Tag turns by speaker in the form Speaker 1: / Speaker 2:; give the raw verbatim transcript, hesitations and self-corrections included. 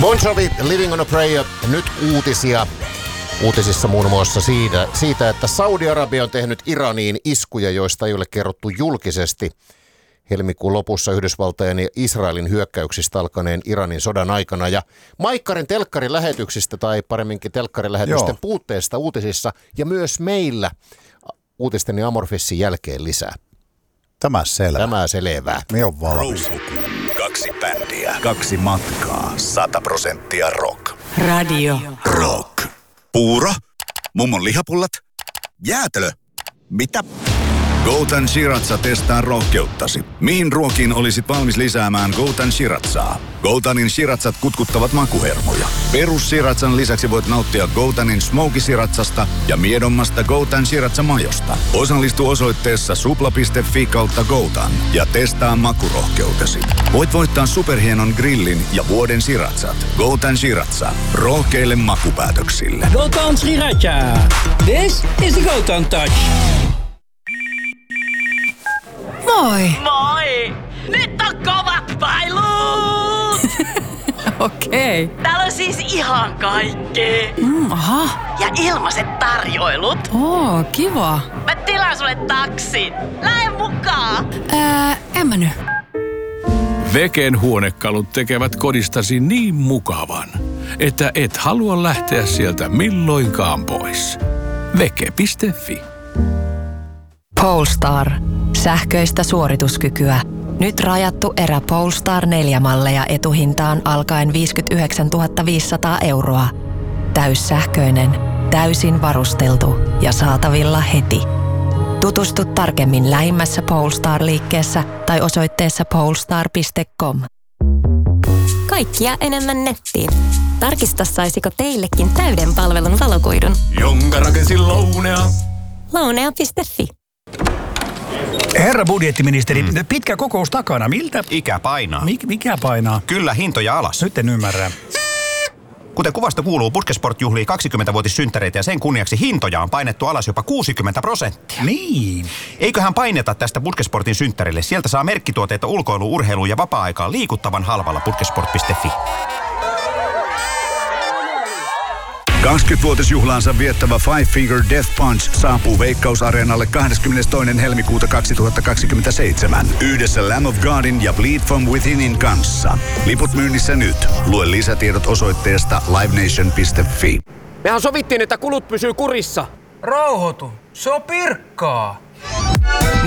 Speaker 1: Bon Jovi, Living on a Prayer, nyt uutisia. Uutisissa muun muassa siitä, siitä, että Saudi-Arabia on tehnyt Iraniin iskuja, joista ei ole kerrottu julkisesti. Helmikuun lopussa Yhdysvaltain ja Israelin hyökkäyksistä alkaneen Iranin sodan aikana. Ja Maikkarin telkkarilähetyksistä tai paremminkin telkkarilähetysten Joo. puutteesta uutisissa ja myös meillä uutisten ja Amorfissin jälkeen lisää.
Speaker 2: Tämä selvä.
Speaker 1: Tämä selvä.
Speaker 2: Me on valmis.
Speaker 3: Kaksi bändiä, kaksi matkaa, sata prosenttia rock.
Speaker 4: Radio
Speaker 3: Rock. Puuro, mummon lihapullat, jäätelö. Mitä? Goutan Shiratsa testaa rohkeuttasi. Mihin ruokiin olisit valmis lisäämään Goutan Shiratsaa? Goutanin Shiratsat kutkuttavat makuhermoja. Perus Shiratsan lisäksi voit nauttia Goutanin Smoky Shiratsasta ja miedommasta Goutan Shiratsa-majosta. Osallistu osoitteessa supla piste fi kautta Goutan ja testaa makurohkeutesi. Voit voittaa superhienon grillin ja vuoden Shiratsat. Goutan Shiratsa. Rohkeille makupäätöksille.
Speaker 5: Goutan Shiratsa. This is the Goutan Touch.
Speaker 4: Moi!
Speaker 6: Moi! Nyt on kovat pailut!
Speaker 4: Okei. Okay.
Speaker 6: Täällä on siis ihan kaikki.
Speaker 4: Mm, aha.
Speaker 6: Ja ilmaiset tarjoilut.
Speaker 4: Oo, kiva.
Speaker 6: Mä tilaan sulle taksin. Lähde mukaan!
Speaker 4: Ää, en mä nyt.
Speaker 7: Veken huonekalut tekevät kodistasi niin mukavan, että et halua lähteä sieltä milloinkaan pois. Veke piste fi.
Speaker 8: Polestar. Sähköistä suorituskykyä. Nyt rajattu erä Polestar neljä malleja etuhintaan alkaen viisikymmentäyhdeksäntuhatta viisisataa euroa. Täyssähköinen, täysin varusteltu ja saatavilla heti. Tutustu tarkemmin lähimmässä Polestar-liikkeessä tai osoitteessa polestar piste com.
Speaker 9: Kaikkia enemmän nettiin. Tarkista, saisiko teillekin täyden palvelun valokuidun.
Speaker 3: Jonka rakensin Lounea.
Speaker 9: Lounea piste fi.
Speaker 5: Herra budjettiministeri, mm. pitkä kokous takana. Miltä?
Speaker 10: Ikä painaa.
Speaker 5: Mik, mikä painaa?
Speaker 10: Kyllä, hintoja alas.
Speaker 5: Nyt en ymmärrä.
Speaker 10: Kuten kuvasta kuuluu, Puskesport juhlii kaksikymmentävuotissynttäreitä ja sen kunniaksi hintoja on painettu alas jopa kuusikymmentä prosenttia.
Speaker 5: Niin.
Speaker 10: Eiköhän paineta tästä Puskesportin synttärille. Sieltä saa merkkituotteita ulkoiluun, urheiluun ja vapaa-aikaan liikuttavan halvalla puskesport piste fi.
Speaker 3: kaksikymmenvuotisjuhlaansa viettävä Five Finger Death Punch saapuu Veikkaus-areenalle kahdeskymmenestoinen helmikuuta kaksituhattakaksikymmentäseitsemän. Yhdessä Lamb of Godin ja Bleed From Withinin kanssa. Liput myynnissä nyt. Lue lisätiedot osoitteesta live nation piste fi.
Speaker 11: Mehän sovittiin, että kulut pysyy kurissa.
Speaker 5: Rauhoitu. Se on pirkkaa.